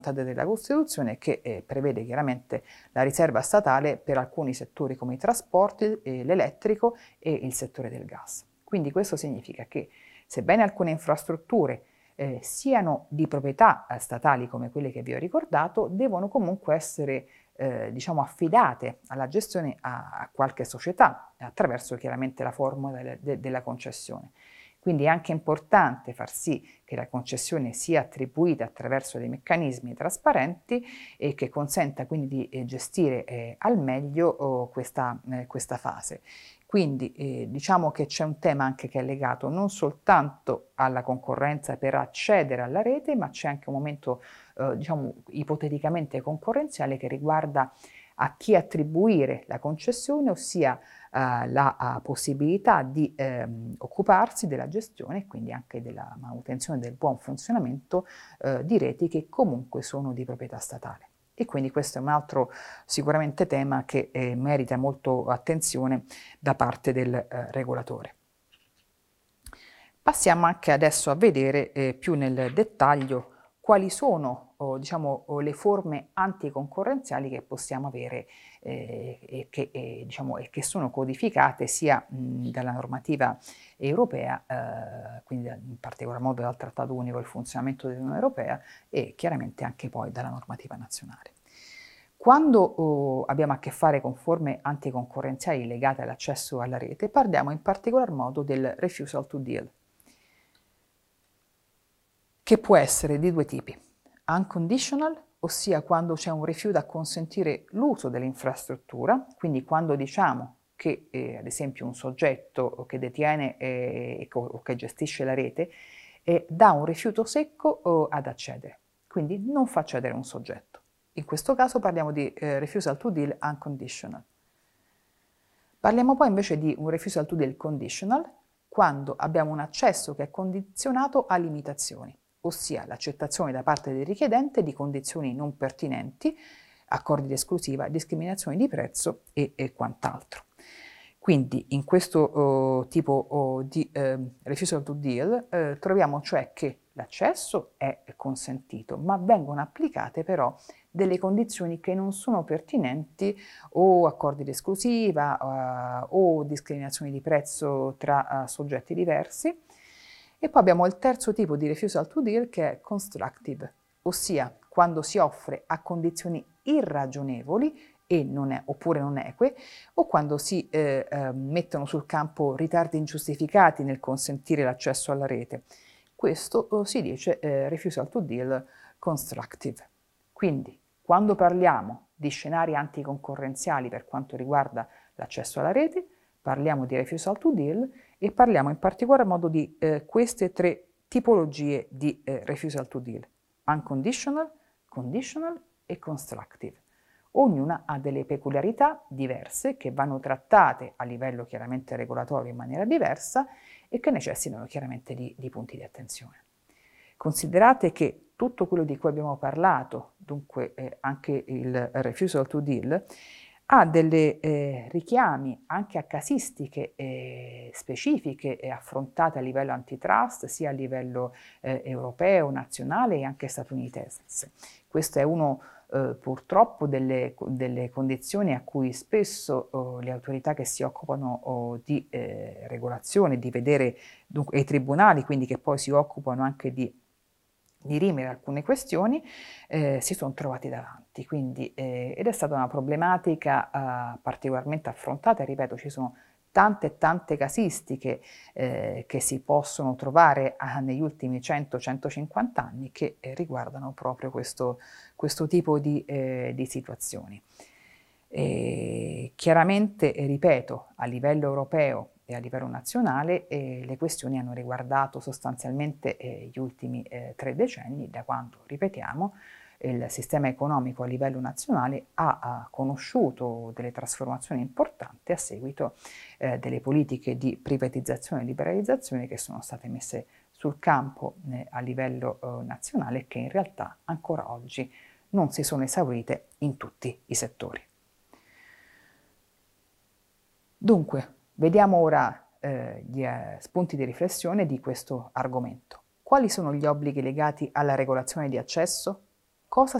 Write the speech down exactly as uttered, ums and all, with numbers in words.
della Costituzione, che eh, prevede chiaramente la riserva statale per alcuni settori come i trasporti, eh, l'elettrico e il settore del gas. Quindi questo significa che sebbene alcune infrastrutture eh, siano di proprietà eh, statali come quelle che vi ho ricordato, devono comunque essere eh, diciamo affidate alla gestione a, a qualche società attraverso chiaramente la formula de, de, della concessione. Quindi è anche importante far sì che la concessione sia attribuita attraverso dei meccanismi trasparenti e che consenta quindi di eh, gestire eh, al meglio oh, questa, eh, questa fase. Quindi eh, diciamo che c'è un tema anche che è legato non soltanto alla concorrenza per accedere alla rete, ma c'è anche un momento eh, diciamo ipoteticamente concorrenziale che riguarda a chi attribuire la concessione, ossia Uh, la uh, possibilità di ehm, occuparsi della gestione e quindi anche della manutenzione del buon funzionamento uh, di reti che comunque sono di proprietà statale. E quindi questo è un altro sicuramente tema che eh, merita molto attenzione da parte del eh, regolatore. Passiamo anche adesso a vedere eh, più nel dettaglio quali sono o, diciamo, o le forme anticoncorrenziali che possiamo avere eh, e, che, eh, diciamo, e che sono codificate sia mh, dalla normativa europea, eh, quindi in particolar modo dal Trattato Unico del Funzionamento dell'Unione Europea e chiaramente anche poi dalla normativa nazionale. Quando oh, abbiamo a che fare con forme anticoncorrenziali legate all'accesso alla rete, parliamo in particolar modo del refusal to deal, che può essere di due tipi: unconditional, ossia quando c'è un rifiuto a consentire l'uso dell'infrastruttura, quindi quando diciamo che eh, ad esempio un soggetto che detiene eh, o che gestisce la rete eh, dà un rifiuto secco eh, ad accedere, quindi non fa accedere un soggetto. In questo caso parliamo di eh, refusal to deal unconditional. Parliamo poi invece di un refusal to deal conditional, quando abbiamo un accesso che è condizionato a limitazioni, ossia l'accettazione da parte del richiedente di condizioni non pertinenti, accordi di esclusiva, discriminazioni di prezzo e, e quant'altro. Quindi in questo uh, tipo uh, di uh, refusal to deal uh, troviamo cioè che l'accesso è consentito, ma vengono applicate però delle condizioni che non sono pertinenti o accordi di esclusiva uh, o discriminazioni di prezzo tra uh, soggetti diversi. E poi abbiamo il terzo tipo di refusal to deal che è constructive, ossia quando si offre a condizioni irragionevoli e non è, oppure non eque, o quando si eh, eh, mettono sul campo ritardi ingiustificati nel consentire l'accesso alla rete. Questo eh, si dice eh, refusal to deal constructive. Quindi, quando parliamo di scenari anticoncorrenziali per quanto riguarda l'accesso alla rete, parliamo di refusal to deal e parliamo in particolar modo di eh, queste tre tipologie di eh, refusal to deal: unconditional, conditional e constructive. Ognuna ha delle peculiarità diverse che vanno trattate a livello chiaramente regolatorio in maniera diversa e che necessitano chiaramente di, di punti di attenzione. Considerate che tutto quello di cui abbiamo parlato, dunque eh, anche il refusal to deal, ha delle eh, richiami anche a casistiche eh, specifiche e affrontate a livello antitrust, sia a livello eh, europeo, nazionale e anche statunitense. Questo è uno eh, purtroppo delle, delle condizioni a cui spesso oh, le autorità che si occupano oh, di eh, regolazione, di vedere dunque, i tribunali, quindi che poi si occupano anche di dirimere alcune questioni, eh, si sono trovati davanti, quindi, eh, ed è stata una problematica eh, particolarmente affrontata. Ripeto, ci sono tante e tante casistiche eh, che si possono trovare ah, negli ultimi cento centocinquanta anni che eh, riguardano proprio questo, questo tipo di, eh, di situazioni. E chiaramente, eh, ripeto, a livello europeo e a livello nazionale eh, le questioni hanno riguardato sostanzialmente eh, gli ultimi eh, tre decenni, da quando, ripetiamo, il sistema economico a livello nazionale ha, ha conosciuto delle trasformazioni importanti a seguito eh, delle politiche di privatizzazione e liberalizzazione che sono state messe sul campo eh, a livello eh, nazionale e che in realtà ancora oggi non si sono esaurite in tutti i settori. Dunque, vediamo ora eh, gli eh, spunti di riflessione di questo argomento. Quali sono gli obblighi legati alla regolazione di accesso? cosa